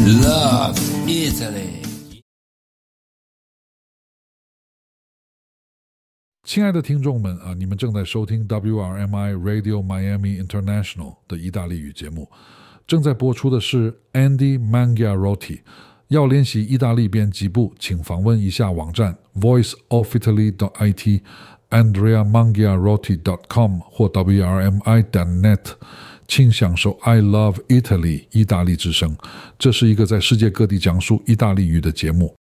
Love Italy。 亲爱的听众们你们正在收听 WRMI Radio Miami International 的意大利语节目，正在播出的是 Andy Mangiarotti。要练习意大利编辑部，请访问一下网站 voiceofitaly.it、andreamangiarotti.com 或 wrmi.net， 请享受 I Love Italy 意大利之声。这是一个在世界各地讲述意大利语的节目。